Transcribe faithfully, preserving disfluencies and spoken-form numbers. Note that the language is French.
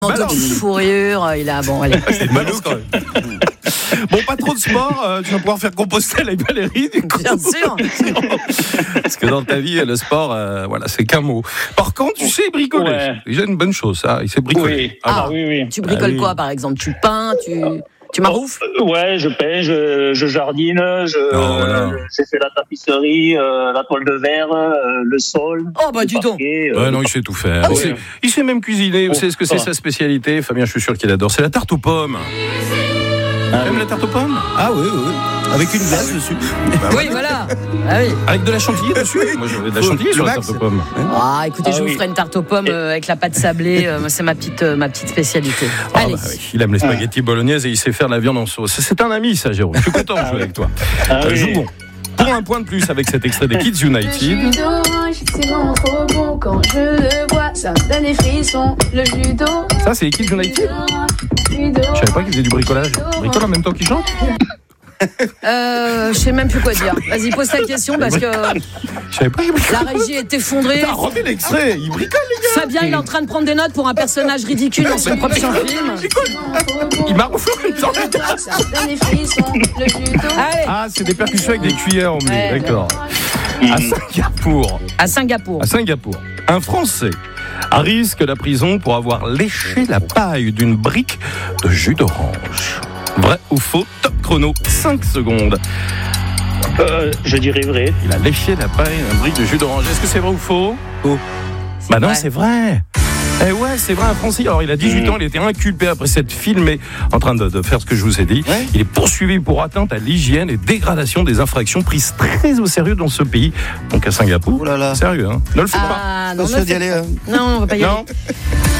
Manteau de fourrure, il a bon, allez. C'est balance quand même. Bon, pas trop de sport, euh, tu vas pouvoir faire Compostelle avec Valérie, du coup. Bien sûr. Parce que dans ta vie, le sport, euh, voilà, c'est qu'un mot. Par contre, tu sais bricoler. Ouais. C'est déjà une bonne chose, ça. Il sait bricoler. Oui. Ah, Ah, oui, oui. Tu bricoles Ah oui. quoi, par exemple? Tu peins, tu, tu maroufles? Euh, Ouais, je peins, je, je jardine, je, Oh là. euh, j'ai fait la tapisserie, euh, la toile de verre, euh, le sol. Oh, bah, le dis donc. parquet, euh, Ouais, non, il sait tout faire. Ah il, oui. sait, il sait même cuisiner. Vous Oh, savez ce que c'est ça. sa spécialité? Fabien, je suis sûr qu'il adore. C'est la tarte aux pommes. Ah, T'aimes la tarte aux pommes? Ah oui, oui, oui. Avec une glace dessus. Oui, voilà. Ah oui. Avec de la chantilly dessus? Moi, j'avais de la Faut- chantilly le sur la max. tarte aux pommes. Ah, écoutez, Ah je vous oui. ferai une tarte aux pommes euh, avec la pâte sablée. euh, moi, c'est ma petite, euh, ma petite spécialité. Ah, Allez. bah oui, il aime les spaghettis bolognaises et il sait faire la viande en sauce. C'est un ami, ça, Jérôme. Je suis content de jouer avec toi. Ah Euh, oui. jouons. Pour un point de plus avec cet extrait des Kids Le United. jus d'orange, c'est vraiment trop bon quand je le vois, ça me donne des frissons. Le jus d'orange, Ça, c'est les Kids United? jus Je d'orange. savais pas qu'ils faisaient du bricolage. Bricole en même temps qu'ils chantent? Euh, je sais même plus quoi dire. Vas-y, pose ta question parce que Je savais pas qu'ils bricolaient. la régie est effondrée. Putain, remets l'extrait, il bricole, les gars. Fabien, il est en train de prendre des notes pour un personnage ridicule dans son propre film. Il maroufle en même temps. Ça me donne des frissons. Le jus d'orange. Allez, Ah, c'est des percussions avec des cuillères emmenées, Ouais. d'accord. À Singapour, à Singapour. à Singapour, un Français risque la prison pour avoir léché la paille d'une brique de jus d'orange. Vrai ou faux? Top chrono, cinq secondes. Euh, je dirais vrai. Il a léché la paille d'une brique de jus d'orange. Est-ce que c'est vrai ou faux? Faux. Bah non, vrai. c'est vrai. Eh ouais, c'est vrai, un Français. Alors, il a dix-huit ans, il a été inculpé après s'être filmé en train de, de faire ce que je vous ai dit. Ouais. Il est poursuivi pour atteinte à l'hygiène et dégradation des infractions prises très au sérieux dans ce pays. Donc à Singapour. Oh là là. Sérieux, hein. Ne le faites pas. Ah, non, Attention ne le d'y faites aller, pas. hein. Non, on va pas y aller. Non.